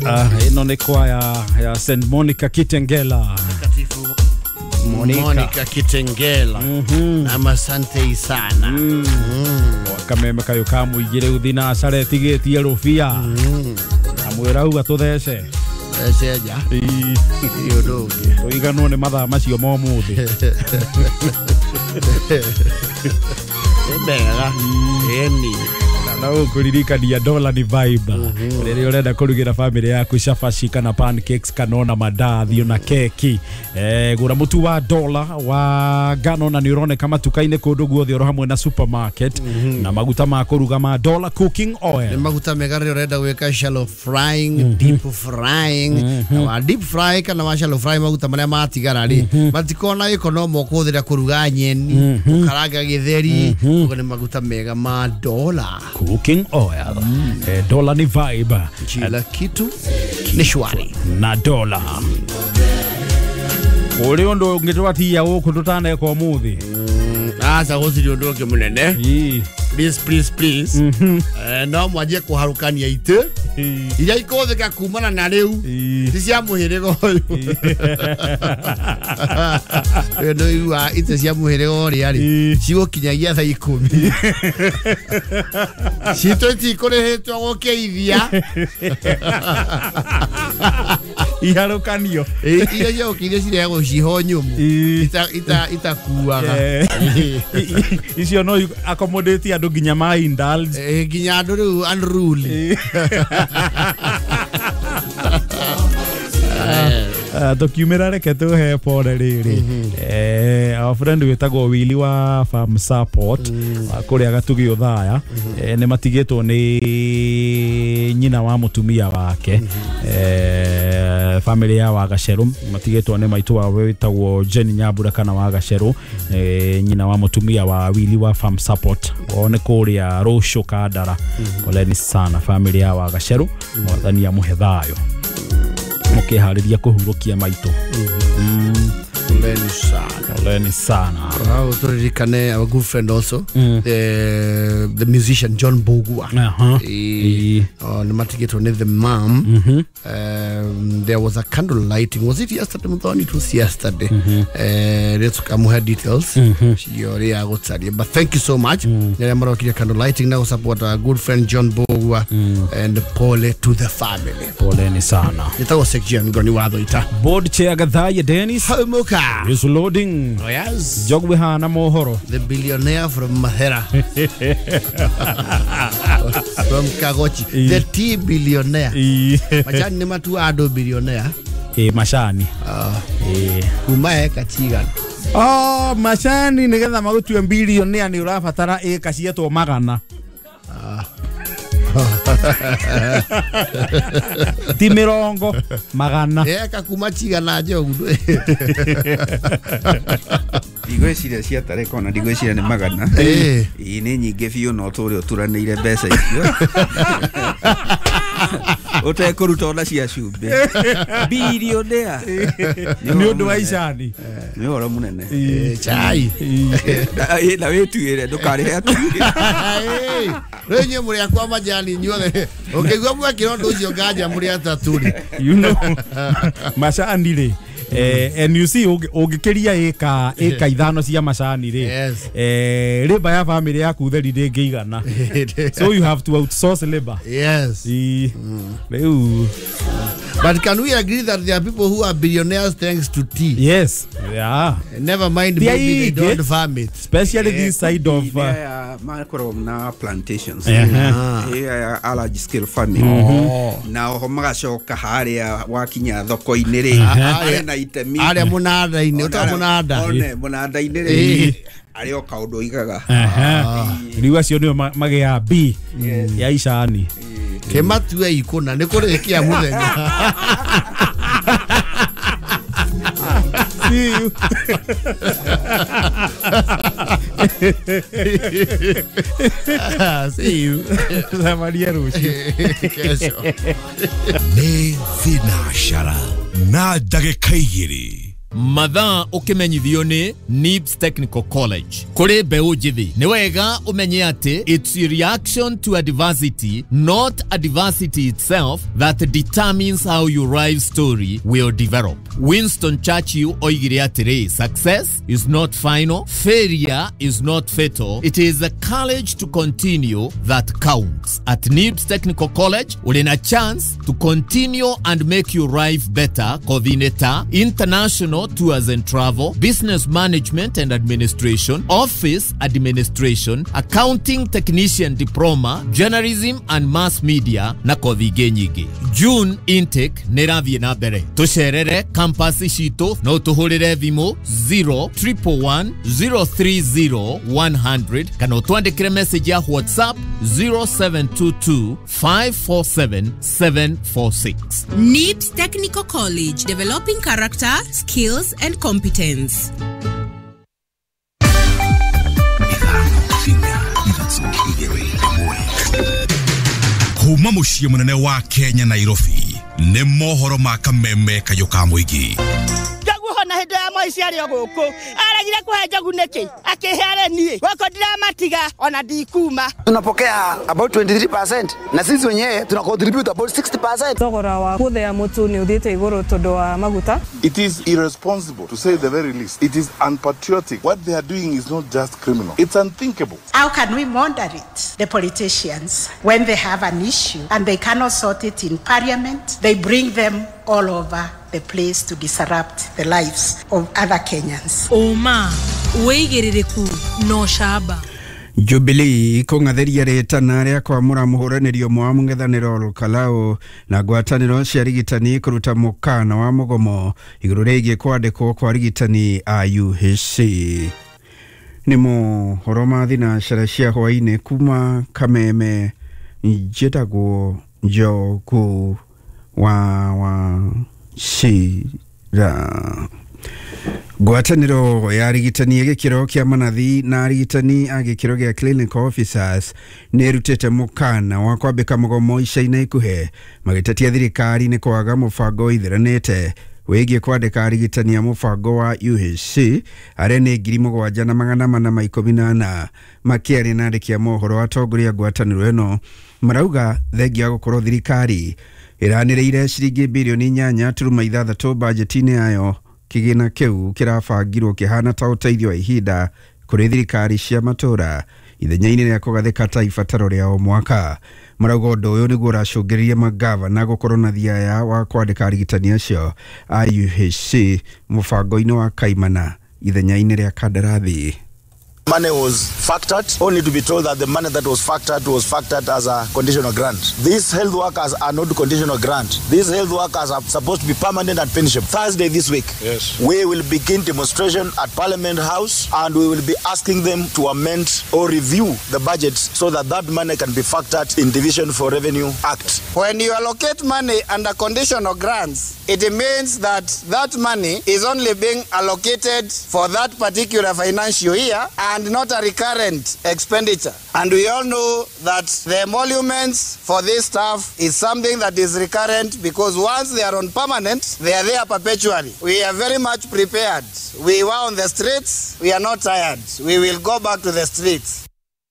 ino ni kwaya ya St. Monica Kitengela. Mtakatifu Monica Kitengela. Ama asante sana. Wakameme kayo kamu igire uthina acare tigetie rufia. Amwira uga tuthece. Eseja. Iyo doge. Toigano ni mathaa macio momuthi. Ebega. Eni. Na ukuririkania dola ni vibe. Rĩrĩa ũrenda kũrugĩra family yaku shafashi kana pancakes kanona mandathi na keki. Gũra mũtu wa dola wa ngano na nĩ ũroneka matuka-inĩ kũndũ guothe oro hamwe na supermarket na maguta ma kũruga ma dola cooking oil. Nĩ maguta mega rĩrĩa ũrenda gwĩka shallow frying, deep frying. Wa deep fry kana wa shallow fry maguta marĩa matigara rĩ. Matikona ikonomo kũhũthĩra kũruga nyeni, karanga gĩtheri, ũguo nĩ maguta mega ma dola. Cooking oil. Dola ni vibe. Kila kitu ni shwari na dola. Ule ondo ungĩtwatia gũkũ tũtaneka ũmũthĩ. Asa gũtirĩ ũndũ ũngĩ mũnene. Please. No mwanjie kũharũkania itĩ. Iria ikũthĩka kumana na rĩu. Ti cia mũhĩrĩga ũyũ. Ndio iwa itĩ cia mũhĩrĩga ũrĩa rĩ. Cigũkinyagia thaa 10. Citũ itikũrĩhĩtwo gũkĩithia. Iharũkanio. Iria ciagũkĩithia cirehagwo ciho nyũmũ. Itakuaga. Icio no accommodate andũ nginya ma indulge. Nginya andũ rĩu unruly. Documentary reke tuhe pole rĩrĩ. Our friend wetagwo Willy wa Farm Support kũrĩa Gatugi Uthaya nĩ matigĩtwo nĩ nyina wa mutumia wake. Family ya Wagaceru matigĩtwo nĩ maitu wa wetagwo Jenny Nyambura kana Wagaceru, nyina wa mutumia wa Willy wa Farm Support one kũrĩa Rũciũ Kandara. Poleni sana family ya Wagaceru, mwathani amuhe thayo mukiharĩria kuhurukia maitu. Poleni sana. Wow, turirikane our good friend also, the musician John Bogua. Nematigito ne the mom. There was a candle lighting. Was it yesterday? It was yesterday. Let's come with details. But thank you so much. Candle lighting now support our good friend John Bogua and Pole to the family. Poleni sana. Itago section goni wado ita. Board chair Gathaya Dennis. Homoka. Is loading. Oh yes. Jogwehana Mohoro. The billionaire from Mahera. From Kagochi. The tea billionaire. Machani ni matu ado billionaire. Mashani. Kumae kachigan. Mashani nigetha magutue billionaire ni urabatara eka cietwo magana. Ti mirongo magana. Eka kumachiga na jogu. Digweciria cia tareko na digweciria ni magana. Ni nyinge biũ no tũrĩ ũturanĩire mbeca icio. Ũtekũruta ona cia cumbe. Billionaire. Nĩ ũndũ wa icani. Nĩ ũhoro mũnene. Chai. Na wĩtuĩre ndũkarĩhe atuĩre. Renye muri akwa majani nyothe. Ukigwa mwakiro ndo ucio nganja muri ataturi. You know. Mashani ri. And you see ugikiria eka ithano cia mashani ri. Labor ya family yaku theri ndĩngĩigana. So you have to outsource labor. Yes. But can we agree that there are people who are billionaires thanks to tea? Yes. Yeah. Never mind maybe they don't farm it. Especially this side of na plantations. A large scale farming. Na magacoka harĩa wakinya thoko-inĩ rĩ. Arĩ na itemi. Arĩa mũnanda-inĩ, ũta mũnanda. One mũnanda-inĩ rĩ. Arĩ o kaũndũ igaga. Riu acio nĩo magĩa B ya icani. Kematue ikuna nĩ kũrĩkia mũthenya. See you. See you. Maria Rũciũ. Nĩ thinacara na ndagĩka 2 mathaa ukimenyithio ni NIBS Technical College. Kuri mbeu njithi ni wega umenye ati it's your reaction to adversity, not adversity itself, that determines how your life story will develop. Winston Churchill oigire atiri, success is not final, failure is not fatal, it is the courage to continue that counts. At NIBS Technical College, ulina chance to continue and make your life better. Coordinator, international tours and travel, business management and administration, office administration, accounting technician diploma, journalism and mass media na kothige nyingi. June intake nirathie na mbere. Tusherere campus shito no tuhurire thimu 011030100 kana utwandikire message ya WhatsApp 0722547746. NIBS Technical College, developing character, skills and competence. Kuma muciĩ munene wa Kenya Nairobi nĩ mohoro ma kameme kayoka muigi. Na hendo ya Moici ari oguku aragire kuhe Njogu niki akihere nie goko ndiramatiga ona ndikuma. Tunapokea about 23% na sisi wenyewe tuna contribute about 60%. Thogora wa kuthea mutu ni uthiite iguru tondu wa maguta. It is irresponsible, to say the very least. It is unpatriotic. What they are doing is not just criminal, it's unthinkable. How can we moderate the politicians when they have an issue and they cannot sort it in parliament? They bring them all over the place to disrupt the lives of other Kenyans. Oma weigiririku no shaba. Jubilee kungatheria retana ria kwamura muhuranirio mwa mung'ethaniro Olkalao na ngwataniro cia rigitani kuruta mukana wa mugomo iguru rigie kwandikwo kwa rigitani a UHC. Ni mohoro ma thinashara cia hwaine kuma Kameme njitagwo Njogu wa Shira. Ngwataniro ya rigitani gikiro kia manathi na rigitani agikiro gia clinical officers nerutete mukana wa kwambika mugomo ica-inĩ ikuhe magitetia thirikari ni kwaga mubango ithiranite wigie kwandika arigitani ya mubango wa UHC aria ni 7,414 makiari na ndikia mohoro atongoria ngwataniro eno marauga thengia gukorwo thirikari iranireire ciringi bilioni 8.6 budget-ini yayo. Kigina kiu kirabangirwo kihana ta uteithio wa ihinda kuri thirikari cia matura ithenya-ini ria kugathika ta ibataro ria o mwaka. Marauga undu uyu niguo uracungiririe magavana gukorwo na thiaya wa kwandika arigitani acio a UHC mubango-ini wa kaimana ithenya-ini ria kandarathi. Money was factored, only to be told that the money that was factored as a conditional grant. These health workers are not conditional grant. These health workers are supposed to be permanent and pensionable. Thursday this week, yes, we will begin demonstration at Parliament House and we will be asking them to amend or review the budget so that that money can be factored in Division for Revenue Act. When you allocate money under conditional grants, it means that that money is only being allocated for that particular financial year and not a recurrent expenditure. And we all know that the emoluments for this staff is something that is recurrent because once they are on permanent, they are there perpetually. We are very much prepared. We were on the streets. We are not tired. We will go back to the streets.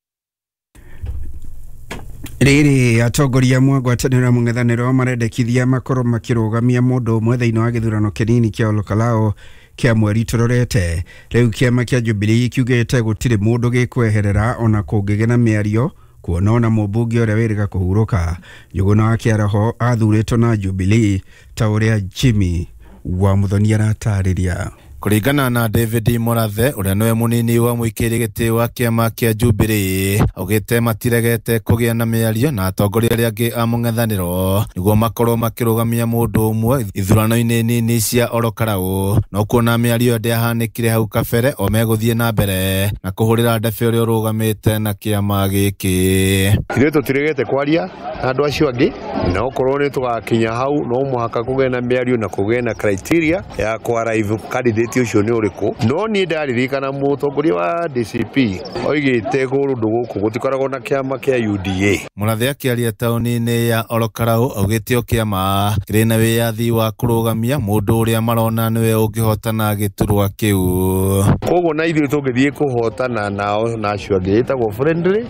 Riri atongoria mwa ngwataniro mung'ethaniro marendekithia makoro makirugamia mundu umwe thiini wa githurano kinini kia Olkalao kia mweri turorete. Riu kiama kia Jubilee kiugite gutiri mundu gikweherera ona kungigena miario kuona ona mubunge uria wiriga kuhuruka. Njuguna wa Kiaraho athuritwo na Jubilee ta uria Jimmy wa Muthoni aratariria. Kuringana na David Morathe uria niwe munini wa mwikiri giti wa kiama kia Jubilee augite matiregete kugia na miario na atongoria aria angi a mung'ethaniro niguo makorwo makirugamia mundu umwe ithurano-ini nini cia Olkalao no kuona miario ndiahanikire hau kabere o meguthie na mbere na kuhurira ndebe uria urugamite na kiama giki. Ithuĩ tũtiregete kwaria na andũ acio angĩ na okorwo nĩ tugakinya hau no mũhaka kũgĩe na mĩario na kũgĩe na criteria ya kũaraivu candidate ugwĩtio ũcio nĩ ũrĩkũ no niĩ ndaririkana mũtongoria wa DCP oigĩte kũndũ gũkũ gũtikoragwo na kĩama kĩa UDA. Mũrathe akĩaria taũni-inĩ ya Olokarau augĩte o kĩama kĩrĩ na wĩyathi wa kũrũgamia mũndũ ũrĩa marona nĩwe ũngĩhotana gĩturwa kĩu. Koguo na ithuĩ tũngĩthiĩ kũhotana nao na acio angĩ ĩtagwo friendly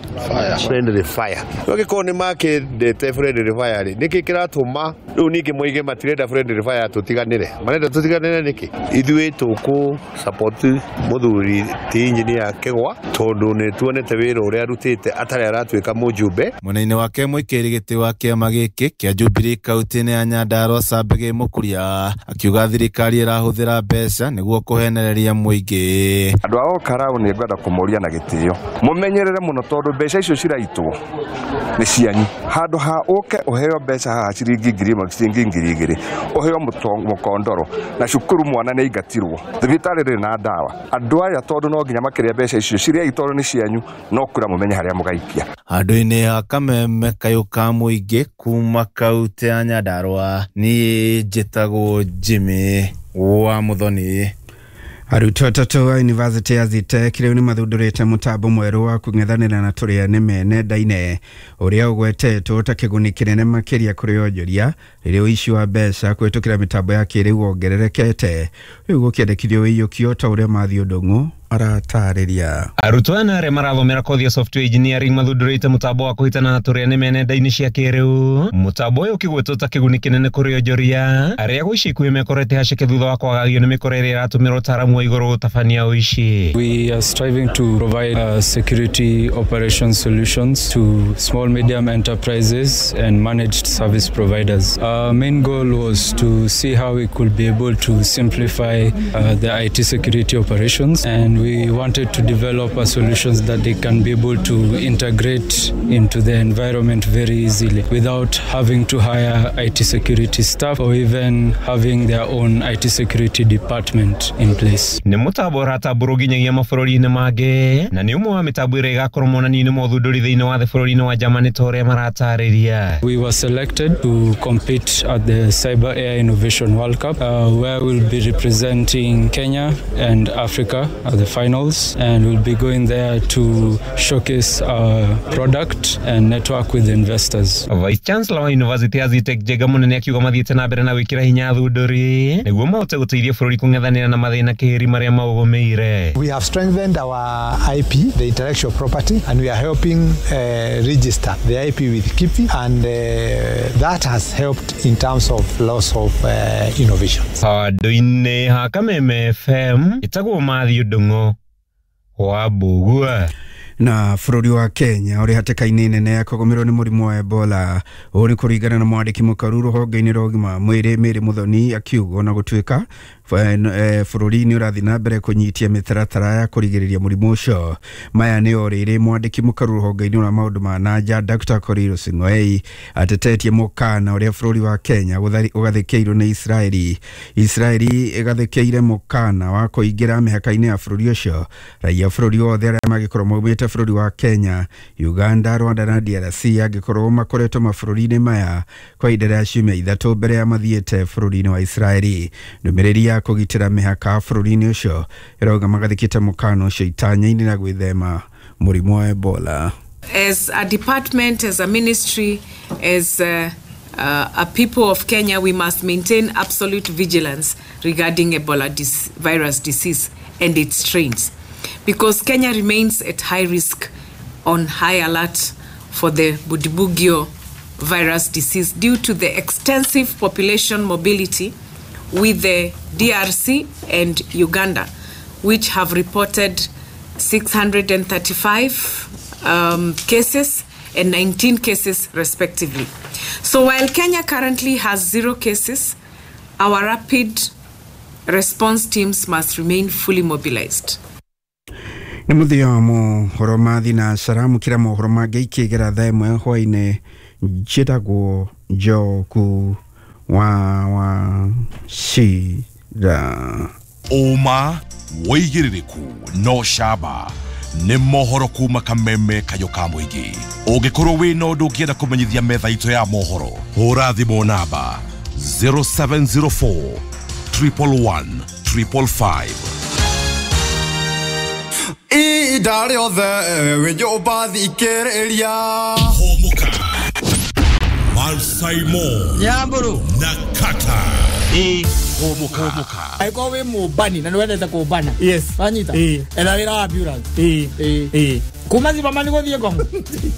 fire. Ũgĩkorwo nĩ makendete friendly fire rĩ nĩkĩ kĩratũma rĩu ningĩ moige matirenda friendly fire tũtiganĩre. Marenda tũtiganĩre nĩkĩ? Ithuĩ tũkũ support mũthuri ti engineer Kĩgwa tondũ nĩ tuonete wĩra ũrĩa arutĩte atarĩ aratuĩka mũjumbe. Mwena-inĩ wake mũikĩrĩri gĩtĩ wa kĩama gĩkĩ kĩa Jubilee kaunti-inĩ ya Nyandarua Sambege Mũkuria akiuga thirikari ĩrahũthĩra mbeca nĩguo kũhenereria mũingĩ. Andũ a Olokarau nĩ ngwenda kũmoria na gĩtĩo mũmenyerere mũno tondũ mbeca icio ciraitwo nĩ cianyu. Handũ ha ũke ũheo mbeca haha ciringi 1,000 ũheo mũkondoro na cukuru mwana nĩ aingatirwo thibitarĩ rĩ na ndawa. Andũ aya tondũ no nginya makĩria mbeca icio ciria itoro nĩ cianyu no kura mũmenye harĩa mũgaikia. Handũ-inĩ ha kameme kayũ ka mũingĩ kuma kaunti ya Nyandarua niĩ njĩtagwo Jimmy wa Muthoni. Arutwo atatũ wa University ya Zitek rĩu nĩ mathundũrĩte mũtambo mwerũ wa kũng'ethanĩra na tũrĩa nĩme nenda-inĩ ũrĩa ũgwetetwo ta kĩguni kĩnene makĩria kũrĩ onjoria rĩrĩa ũici wa mbeca kũhetũkĩra mĩtambo ya kĩrĩu wongererekete rĩu gũkĩendekithio wĩiyũkio ta ũrĩa Mathiũ Ndung'u aratarĩria. Arutwo ana marathomera kothi ya software engineering mathundũrĩte mũtambo wa kũhitana na tũrĩa nĩme nenda-inĩ cia kĩrĩu. Mũtambo ũyũ ũkĩgwetwo ta kĩguni kĩnene kũrĩ onjoria arĩa gwa ikuhĩ mekorete haceke thutha wa kwagagio nĩ mĩkora ĩrĩa ĩratũmĩra ũtaaramu wa igũrũ gũtabania ũici. We are striving to provide security operation solutions to small medium enterprises and managed service providers. Our main goal was to see how we could be able to simplify the IT security operations, and we wanted to develop solutions that they can be able to integrate into the environment very easily without having to hire IT security staff or even having their own IT security department in place. Nĩ mũtambo ũratambũrwo nginyagia mabũrũri-inĩ mangĩ na nĩ ũmwe wa mĩtambo ĩrĩa ĩgakorwo monani-inĩ ma ũthundũri thĩinĩ wa thĩ bũrũri-inĩ wa Germany ta ũrĩa maratarĩria. We were selected to compete at the Cyber AI Innovation World Cup where we'll be representing Kenya and Africa at the finals, and we'll be going there to showcase our product and network with investors. Vice Chancellor wa University ya Zitek Jega Munene akiuga mathiĩte na mbere na gwĩkĩra hinya thundũri nĩguo mahote gũteithia bũrũri kũng'ethanĩra na mathĩna kĩhĩri marĩa maũgũmĩire. We have strengthened our IP, the intellectual property, and we are helping register the IP with KIPI, and that has helped in terms of loss of innovation. Handũ-inĩ ha Kameme FM ĩtagwo Mathiũ Ndung'u wa Mbugua. Na bũrũri wa Kenya ũrĩ hatĩka-inĩ nene ya kũgũmĩrwo nĩ mũrimũ wa Ebola ũũ nĩ kũringana na mwandĩki mũkaru rũhonge-inĩ rwa ũgima wa mwĩrĩ Mary Muthoni akiuga na gũtuĩka bũrũri nĩ ũrathiĩ na mbere kũnyitia mĩtaratara ya kũrigĩrĩria mũrimũ ũcio. Maya nĩ orĩrĩ mwandĩki mũkaru rũhonge-inĩ rwa maũndũ ma nanja Dr. Korir Sing'oei atetetie mũkana ũrĩa bũrũri wa Kenya ũgathĩkĩirwo nĩ Israeli ĩgathĩkĩire mũkana wa kũingĩra mĩhaka-inĩ ya bũrũri ũcio. Raia bũrũri wothe arĩa magĩkorwo maumĩte bũrũri wa Kenya, Uganda, Rwanda na DRC angĩkorwo makoretwo mabũrũri-inĩ maya kwa ihinda rĩa ciumia ithatũ mbere ya mathiĩte bũrũri-inĩ wa Israeli. Ndũmĩrĩri ya kũgitĩra mĩhaka bũrũri-inĩ ũcio ĩrauga magathĩkĩte mũkana ũcio itanya-inĩ na gwĩthema mũrimũ wa Ebola. As a department, as a ministry, as a people of Kenya, we must maintain absolute vigilance regarding Ebola virus disease and its strains, because Kenya remains at high risk, on high alert for the Budibugyo virus disease due to the extensive population mobility with the DRC and Uganda, which have reported 635 cases and 19 cases respectively. So while Kenya currently has 0 cases, our rapid response teams must remain fully mobilized. Nĩ mũthia wa mohoro mathi na saramu kira mohoro mangĩ ikĩgera thaa ĩmwe hwainĩ njĩtagwo Njoku wa Shira. Uma woigĩrĩrĩku no shaba nĩ mohoro kuma Kameme kayũ ka mũingĩ. Ũngĩkorwo wĩna ũndũ ũngĩenda kũmenyithia metha itũ ya mohoro, hũra thimũ namba 0704 111 555. Idare othe wejoba thikereria homuka Malsaimo Nyamburu Nakata homuka aiko we mubani na nwendete kubana yes anyita ela wira ambulance kuma ziba mani gothie gongo